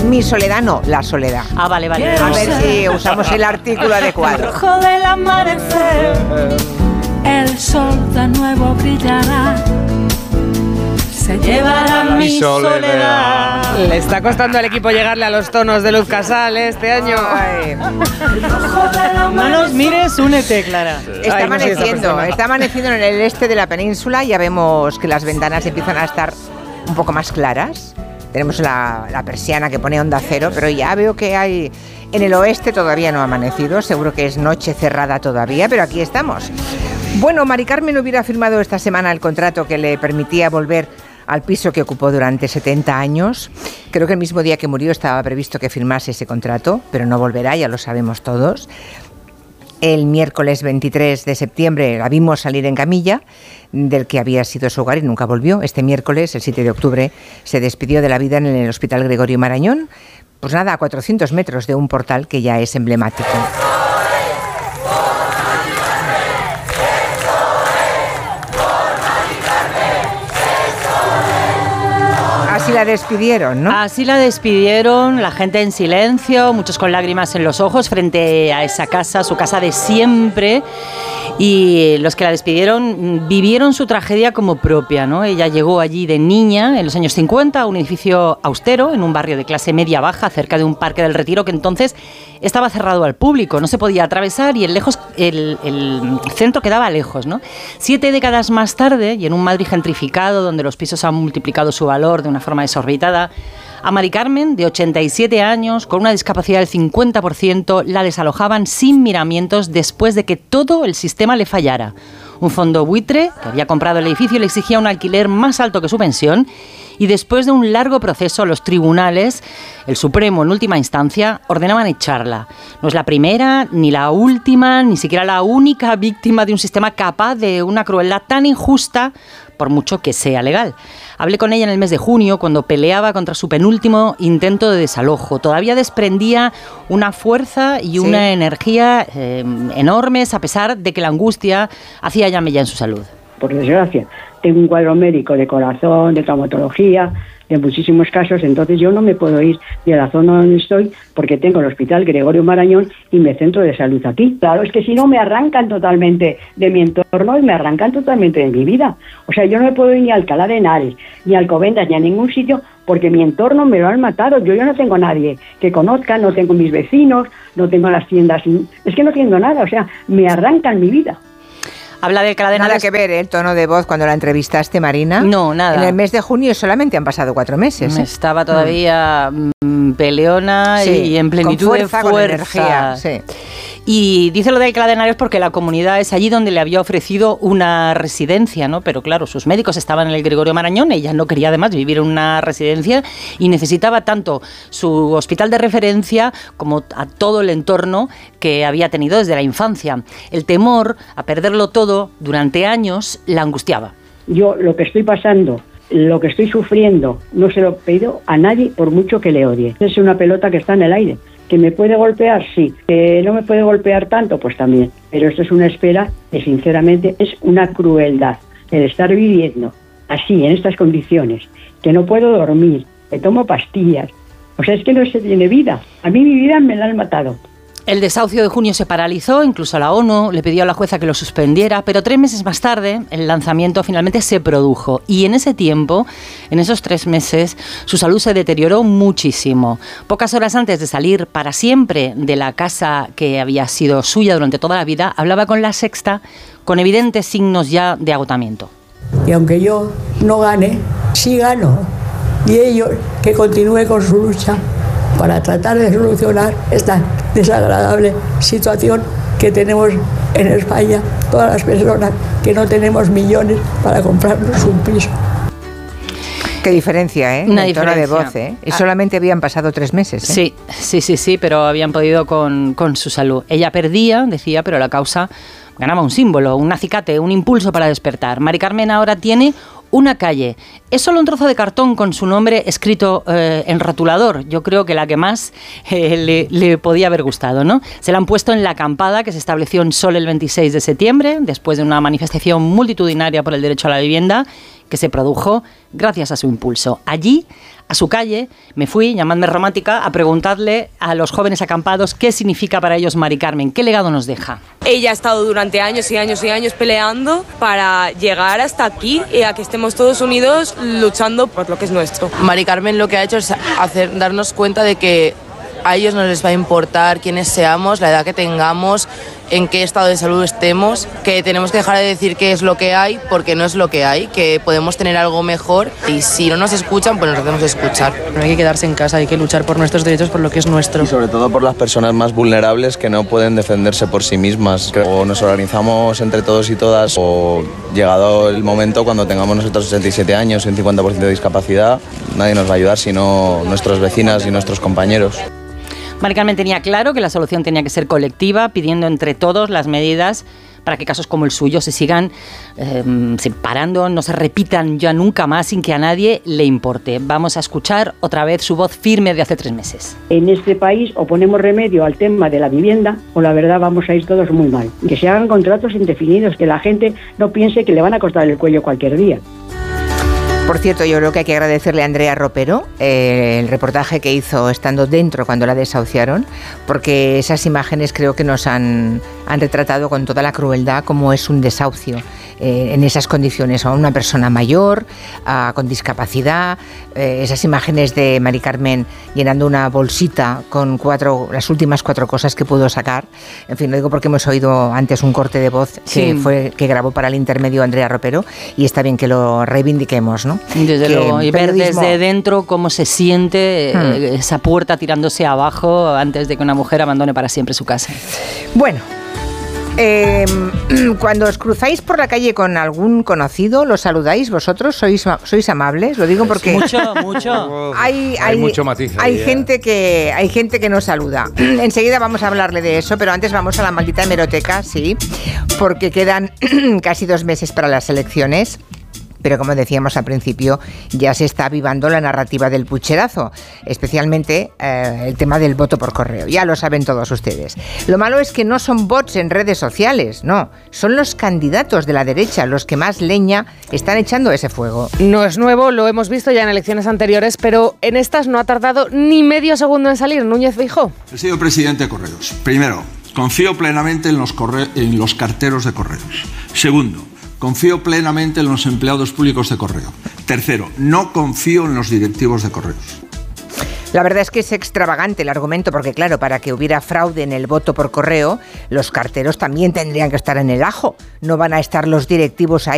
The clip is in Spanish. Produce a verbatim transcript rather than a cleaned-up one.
mi soledad no, la soledad. Ah, vale, vale. A ver si usamos el artículo adecuado. Rojo del amanecer, el sol de nuevo brillará. Se llevará mi soledad. Le está costando al equipo llegarle a los tonos de Luz Casal, ¿eh? Este año. Ay. No nos mires, únete, Clara. Está Ay, no soy esa amaneciendo, persona. está amaneciendo en el este de la península. Ya vemos que las ventanas empiezan a estar un poco más claras. Tenemos la, la persiana que pone Onda Cero, pero ya veo que hay... En el oeste todavía no ha amanecido, seguro que es noche cerrada todavía, pero aquí estamos. Bueno, Mari Carmen hubiera firmado esta semana el contrato que le permitía volver al piso que ocupó durante setenta años. Creo que el mismo día que murió estaba previsto que firmase ese contrato, pero no volverá, ya lo sabemos todos. El miércoles veintitrés de septiembre la vimos salir en camilla, del que había sido su hogar y nunca volvió. Este miércoles, el siete de octubre, se despidió de la vida en el Hospital Gregorio Marañón, pues nada, a cuatrocientos metros de un portal que ya es emblemático. Así la despidieron, ¿no? Así la despidieron, la gente en silencio, muchos con lágrimas en los ojos frente a esa casa, su casa de siempre. Y los que la despidieron vivieron su tragedia como propia, ¿no? Ella llegó allí de niña, en los años cincuenta, a un edificio austero, en un barrio de clase media-baja, cerca de un parque del Retiro, que entonces estaba cerrado al público, no se podía atravesar y el, lejos, el, el centro quedaba lejos, ¿no? Siete décadas más tarde, y en un Madrid gentrificado, donde los pisos han multiplicado su valor de una forma desorbitada, a Mari Carmen, de ochenta y siete años, con una discapacidad del cincuenta por ciento, la desalojaban sin miramientos después de que todo el sistema le fallara. Un fondo buitre, que había comprado el edificio, le exigía un alquiler más alto que su pensión, y después de un largo proceso, los tribunales, el Supremo en última instancia, ordenaban echarla. No es la primera, ni la última, ni siquiera la única víctima de un sistema capaz de una crueldad tan injusta, por mucho que sea legal. Hablé con ella en el mes de junio, cuando peleaba contra su penúltimo intento de desalojo. Todavía desprendía una fuerza y una sí. energía eh, enormes, a pesar de que la angustia hacía ya mella en su salud. Por desgracia, tengo un cuadro médico de corazón, de traumatología, de muchísimos casos, entonces yo no me puedo ir de la zona donde estoy porque tengo el Hospital Gregorio Marañón y mi centro de salud aquí. Claro, es que si no me arrancan totalmente de mi entorno y me arrancan totalmente de mi vida. O sea, yo no me puedo ir ni a Alcalá de Henares, ni a Alcobendas, ni a ningún sitio porque mi entorno me lo han matado. Yo, yo no tengo a nadie que conozca, no tengo mis vecinos, no tengo las tiendas, es que no tengo nada, o sea, me arrancan mi vida. Habla de Alcalá de Nada Henares. que ver, ¿eh? El tono de voz cuando la entrevistaste, Marina. No, nada. En el mes de junio solamente han pasado cuatro meses. ¿eh? Estaba todavía mm. peleona sí, y en plenitud con fuerza, de fuerza. Con energía, sí. Y dice lo de Alcalá de Henares porque la comunidad es allí donde le había ofrecido una residencia, ¿no? Pero claro, sus médicos estaban en el Gregorio Marañón, ella no quería además vivir en una residencia y necesitaba tanto su hospital de referencia como a todo el entorno que había tenido desde la infancia. El temor a perderlo todo durante años la angustiaba. Yo lo que estoy pasando, lo que estoy sufriendo, no se lo he pedido a nadie por mucho que le odie. Es una pelota que está en el aire. ¿Que me puede golpear? Sí. ¿Que no me puede golpear tanto? Pues también. Pero esto es una espera que sinceramente es una crueldad. El estar viviendo así, en estas condiciones, que no puedo dormir, que tomo pastillas. O sea, es que no se tiene vida. A mí mi vida me la han matado. El desahucio de junio se paralizó, incluso la ONU le pidió a la jueza que lo suspendiera, pero tres meses más tarde el lanzamiento finalmente se produjo y en ese tiempo, en esos tres meses, su salud se deterioró muchísimo. Pocas horas antes de salir para siempre de la casa que había sido suya durante toda la vida, hablaba con La Sexta con evidentes signos ya de agotamiento. Y aunque yo no gane, sí gano. Y ellos que continúen con su lucha para tratar de solucionar esta desagradable situación que tenemos en España, todas las personas que no tenemos millones para comprarnos un piso. Qué diferencia, ¿eh? Una el tono diferencia. de voz, ¿eh? Y solamente habían pasado tres meses, ¿eh? Sí, sí, sí, sí, pero habían podido con, con su salud. Ella perdía, decía, pero la causa ganaba un símbolo, un acicate, un impulso para despertar. Mari Carmen ahora tiene una calle. Es solo un trozo de cartón con su nombre escrito eh, en rotulador. Yo creo que la que más eh, le, le podía haber gustado, ¿no? Se la han puesto en la acampada que se estableció en Sol el veintiséis de septiembre, después de una manifestación multitudinaria por el derecho a la vivienda, que se produjo gracias a su impulso. Allí, a su calle, me fui, llamadme romántica, a preguntarle a los jóvenes acampados qué significa para ellos Mari Carmen, qué legado nos deja. Ella ha estado durante años y años y años peleando para llegar hasta aquí y a que estemos todos unidos luchando por lo que es nuestro. Mari Carmen lo que ha hecho es hacer, darnos cuenta de que a ellos no les va a importar quiénes seamos, la edad que tengamos, en qué estado de salud estemos, que tenemos que dejar de decir qué es lo que hay porque no es lo que hay, que podemos tener algo mejor y si no nos escuchan, pues nos hacemos escuchar. No hay que quedarse en casa, hay que luchar por nuestros derechos, por lo que es nuestro. Y sobre todo por las personas más vulnerables que no pueden defenderse por sí mismas. O nos organizamos entre todos y todas, o llegado el momento cuando tengamos nosotros sesenta y siete años y un cincuenta por ciento de discapacidad, nadie nos va a ayudar sino nuestras vecinas y nuestros compañeros. Mari Carmen tenía claro que la solución tenía que ser colectiva, pidiendo entre todos las medidas para que casos como el suyo se sigan eh, separando, no se repitan ya nunca más sin que a nadie le importe. Vamos a escuchar otra vez su voz firme de hace tres meses. En este país o ponemos remedio al tema de la vivienda o la verdad vamos a ir todos muy mal. Que se hagan contratos indefinidos, que la gente no piense que le van a cortar el cuello cualquier día. Por cierto, yo creo que hay que agradecerle a Andrea Ropero eh, el reportaje que hizo estando dentro cuando la desahuciaron, porque esas imágenes creo que nos han, han retratado con toda la crueldad cómo es un desahucio eh, en esas condiciones, a una persona mayor, a, con discapacidad, eh, esas imágenes de Mari Carmen llenando una bolsita con cuatro, las últimas cuatro cosas que pudo sacar. En fin, lo digo porque hemos oído antes un corte de voz sí. que fue que grabó para el intermedio Andrea Ropero y está bien que lo reivindiquemos, ¿no? Desde que luego, y ver periodismo... desde dentro cómo se siente hmm. eh, esa puerta tirándose abajo antes de que una mujer abandone para siempre su casa. Bueno, eh, cuando os cruzáis por la calle con algún conocido, ¿lo saludáis vosotros? ¿Sois, sois amables? Lo digo porque... Mucho, mucho. Hay, hay, hay mucho matiz ahí, hay, ¿eh? gente que, hay gente que no saluda. Enseguida vamos a hablarle de eso, pero antes vamos a la maldita hemeroteca, sí, porque quedan casi dos meses para las elecciones. Pero como decíamos al principio, ya se está avivando la narrativa del pucherazo, especialmente eh, el tema del voto por correo. Ya lo saben todos ustedes. Lo malo es que no son bots en redes sociales, no. Son los candidatos de la derecha los que más leña están echando a ese fuego. No es nuevo, lo hemos visto ya en elecciones anteriores, pero en estas no ha tardado ni medio segundo en salir. Núñez Feijóo. He sido presidente de Correos. Primero, confío plenamente en los, corre- en los carteros de Correos. Segundo, confío plenamente en los empleados públicos de Correo. Tercero, no confío en los directivos de Correos. La verdad es que es extravagante el argumento, porque claro, para que hubiera fraude en el voto por correo, los carteros también tendrían que estar en el ajo. No van a estar los directivos ahí